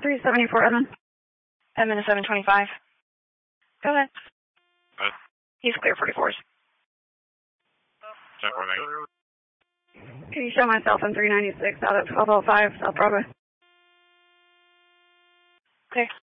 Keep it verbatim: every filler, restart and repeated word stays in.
three seventy-four Edmund. Edmund is seven twenty-five. Go ahead. Uh, He's clear forty-fours. check one eight. Can you show myself in three ninety-six out of twelve oh five South Broadway? Clear.